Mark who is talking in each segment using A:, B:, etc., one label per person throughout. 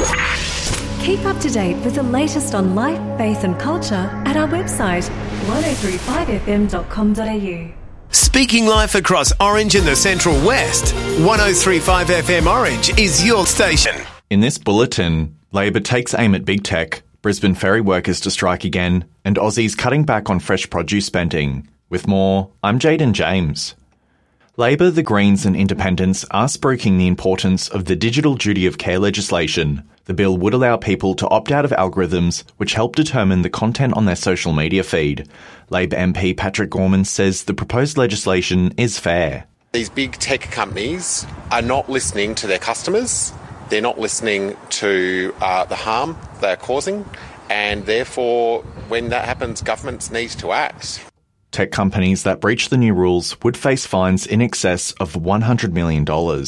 A: Keep up to date with the latest on life, faith and culture at our website 1035fm.com.au.
B: Speaking life across Orange and the Central West, 1035 FM Orange is your station.
C: In this bulletin, Labor takes aim at big tech, Brisbane ferry workers to strike again, and Aussies cutting back on fresh produce spending. With more, I'm Jaden James. Labor, the Greens and Independents are spruiking the importance of the digital duty of care legislation. The bill would allow people to opt out of algorithms which help determine the content on their social media feed. Labor MP Patrick Gorman says the proposed legislation is fair.
D: These big tech companies are not listening to their customers. They're not listening to the harm they're causing, and therefore, when that happens, governments need to act.
C: Tech companies that breach the new rules would face fines in excess of $100 million.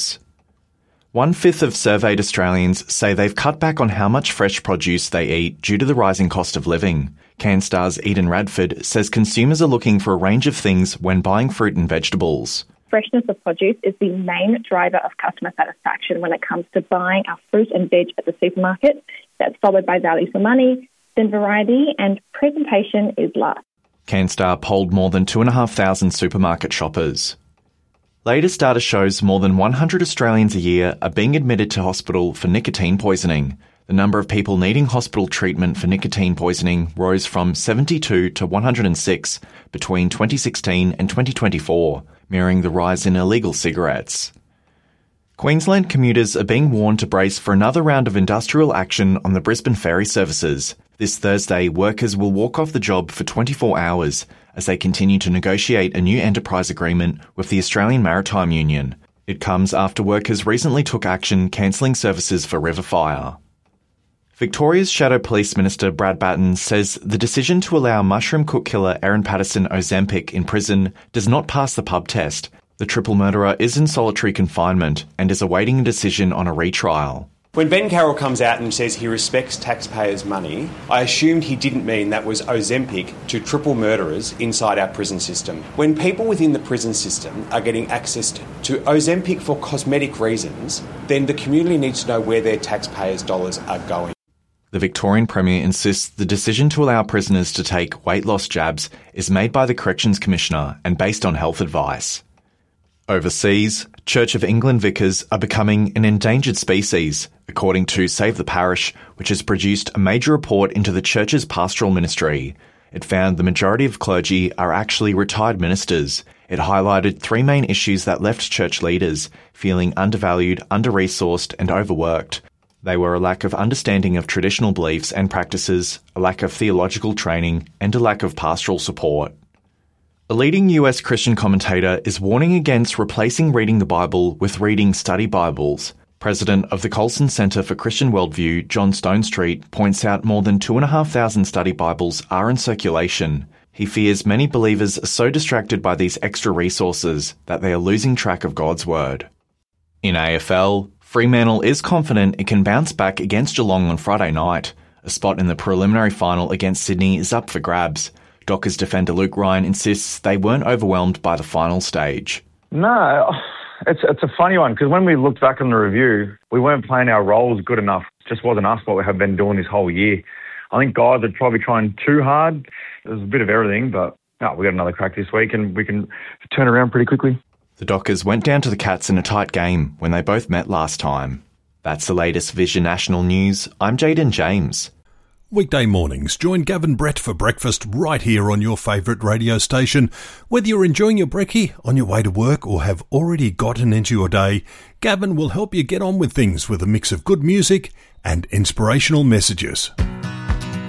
C: 1/5 of surveyed Australians say they've cut back on how much fresh produce they eat due to the rising cost of living. CanStar's Eden Radford says consumers are looking for a range of things when buying fruit and vegetables.
E: Freshness of produce is the main driver of customer satisfaction when it comes to buying our fruit and veg at the supermarket. That's followed by value for money, then variety, and presentation is last.
C: CanStar polled more than 2,500 supermarket shoppers. Latest data shows more than 100 Australians a year are being admitted to hospital for nicotine poisoning. The number of people needing hospital treatment for nicotine poisoning rose from 72 to 106 between 2016 and 2024, mirroring the rise in illegal cigarettes. Queensland commuters are being warned to brace for another round of industrial action on the Brisbane ferry services. This Thursday, workers will walk off the job for 24 hours as they continue to negotiate a new enterprise agreement with the Australian Maritime Union. It comes after workers recently took action cancelling services for Riverfire. Victoria's Shadow Police Minister Brad Batten says the decision to allow mushroom cook killer Erin Patterson Ozempic in prison does not pass the pub test. The triple murderer is in solitary confinement and is awaiting a decision on a retrial.
F: When Ben Carroll comes out and says he respects taxpayers' money, I assumed he didn't mean that was Ozempic to triple murderers inside our prison system. When people within the prison system are getting access to Ozempic for cosmetic reasons, then the community needs to know where their taxpayers' dollars are going.
C: The Victorian Premier insists the decision to allow prisoners to take weight loss jabs is made by the Corrections Commissioner and based on health advice. Overseas, Church of England vicars are becoming an endangered species, according to Save the Parish, which has produced a major report into the Church's pastoral ministry. It found the majority of clergy are actually retired ministers. It highlighted 3 main issues that left church leaders feeling undervalued, under-resourced and overworked. They were a lack of understanding of traditional beliefs and practices, a lack of theological training, and a lack of pastoral support. A leading US Christian commentator is warning against replacing reading the Bible with reading study Bibles. President of the Colson Centre for Christian Worldview, John Stonestreet, points out more than 2,500 study Bibles are in circulation. He fears many believers are so distracted by these extra resources that they are losing track of God's Word. In AFL, Fremantle is confident it can bounce back against Geelong on Friday night. A spot in the preliminary final against Sydney is up for grabs. Dockers defender Luke Ryan insists they weren't overwhelmed by the final stage.
G: No, it's a funny one because when we looked back on the review, we weren't playing our roles good enough. It just wasn't us what we have been doing this whole year. I think guys are probably trying too hard. There's a bit of everything, but we got another crack this week and we can turn around pretty quickly.
C: The Dockers went down to the Cats in a tight game when they both met last time. That's the latest Vision National News. I'm Jaden James.
H: Weekday mornings, join Gavin Brett for breakfast right here on your favourite radio station. Whether you're enjoying your brekkie, on your way to work or have already gotten into your day, Gavin will help you get on with things with a mix of good music and inspirational messages.